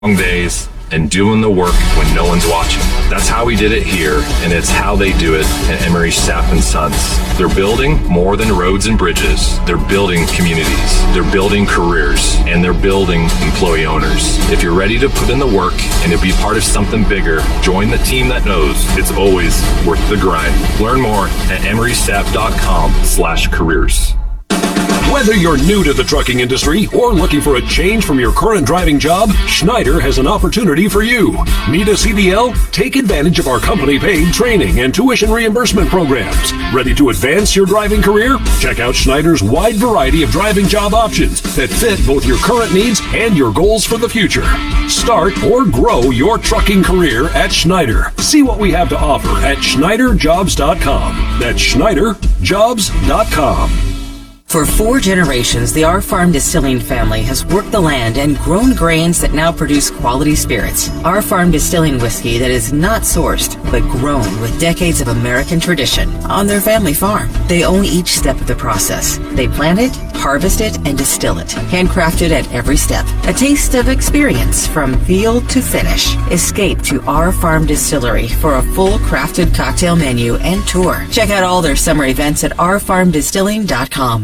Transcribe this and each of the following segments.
long days and doing the work when no one's watching. That's how we did it here, and it's how they do it at Emery Sapp & Sons. They're building more than roads and bridges. They're building communities. They're building careers, and they're building employee owners. If you're ready to put in the work and to be part of something bigger, join the team that knows it's always worth the grind. Learn more at emerysapp.com/careers. Whether you're new to the trucking industry or looking for a change from your current driving job, Schneider has an opportunity for you. Need a CDL? Take advantage of our company-paid training and tuition reimbursement programs. Ready to advance your driving career? Check out Schneider's wide variety of driving job options that fit both your current needs and your goals for the future. Start or grow your trucking career at Schneider. See what we have to offer at SchneiderJobs.com. That's SchneiderJobs.com. For 4 generations, the Our Farm Distilling family has worked the land and grown grains that now produce quality spirits. Our Farm Distilling whiskey that is not sourced, but grown with decades of American tradition on their family farm. They own each step of the process. They plant it, harvest it, and distill it. Handcrafted at every step. A taste of experience from field to finish. Escape to Our Farm Distillery for a full crafted cocktail menu and tour. Check out all their summer events at ourfarmdistilling.com.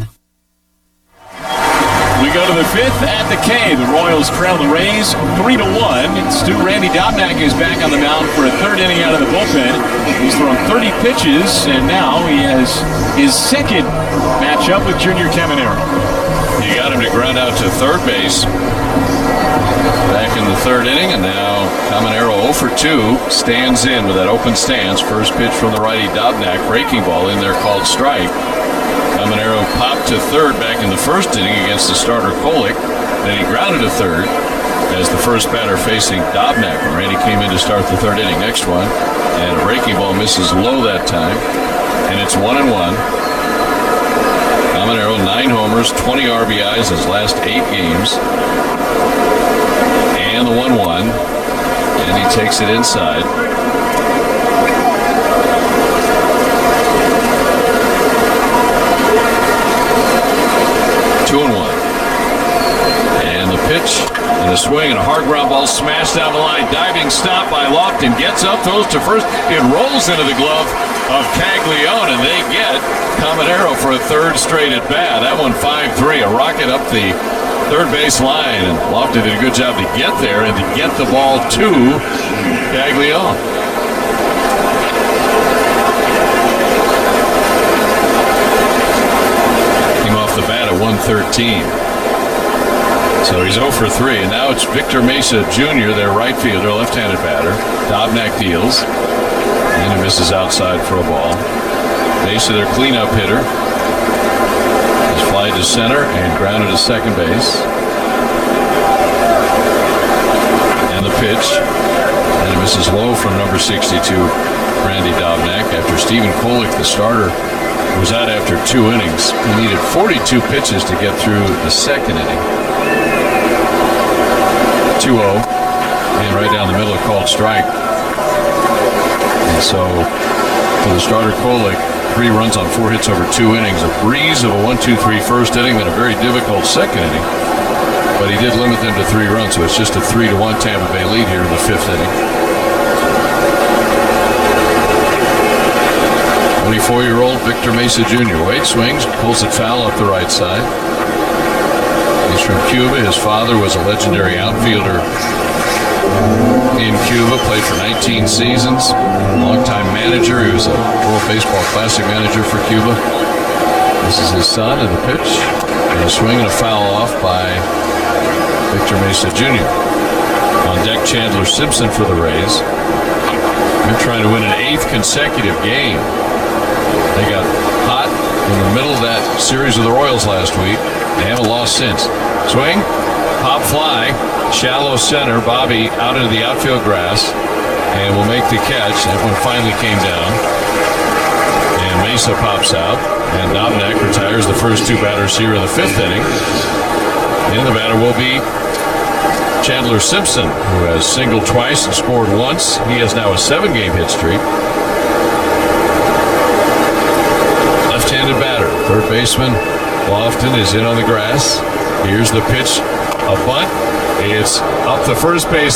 We go to the 5th at the K. The Royals trail the Rays 3-1. Randy Dobnak is back on the mound for a 3rd inning out of the bullpen. He's thrown 30 pitches, and now he has his 2nd matchup with Junior Caminero. You got him to ground out to third base back in the 3rd inning, and now Caminero 0 for 2 stands in with that open stance. First pitch from the righty Dobnak, breaking ball in there called strike. Caminero popped to 3rd back in the 1st inning against the starter Kolek. Then he grounded to 3rd as the first batter facing Dobnak. Randy came in to start the 3rd inning. Next one, and a breaking ball misses low that time, and it's 1-1. Caminero 9 homers, 20 RBIs his last 8 games, and the 1-1, and he takes it inside. 2-1. And the pitch and a swing and a hard ground ball smashed down the line. Diving stop by Lofton. Gets up, throws to first. It rolls into the glove of Caglione, and they get Caminero for a 3rd straight at bat. That one 5-3, a rocket up the 3rd base line. And Lofton did a good job to get there and to get the ball to Caglione. The bat at 113. So he's 0 for 3, and now it's Victor Mesa Jr., their right fielder, left-handed batter. Dobnak deals, and he misses outside for a ball. Mesa, their cleanup hitter, is fly to center and grounded to second base. And the pitch, and it misses low from number 62, Randy Dobnak, after Stephen Kolek, the starter, was out after 2 innings. He needed 42 pitches to get through the 2nd inning. 2-0, and right down the middle a called strike. And so for the starter Kolek, 3 runs on 4 hits over 2 innings. A breeze of a 1-2-3 first inning, then a very difficult 2nd inning. But he did limit them to 3 runs, so it's just a 3-1 Tampa Bay lead here in the 5th inning. 24-year-old Victor Mesa Jr. Wade swings, pulls it foul up the right side. He's from Cuba. His father was a legendary outfielder in Cuba, played for 19 seasons. Longtime manager. He was a World Baseball Classic manager for Cuba. This is his son, and the pitch. And a swing and a foul off by Victor Mesa Jr. On deck, Chandler Simpson for the Rays. They're trying to win an 8th consecutive game. They got hot in the middle of that series with the Royals last week. They haven't lost since. Swing, pop fly, shallow center. Bobby out into the outfield grass and will make the catch. That one finally came down. And Mesa pops out. And Dobnak retires the first 2 batters here in the 5th inning. And the batter will be Chandler Simpson, who has singled twice and scored once. He has now a 7-game hit streak. Left-handed batter, 3rd baseman Lofton is in on the grass. Here's the pitch A bunt. It's up the first base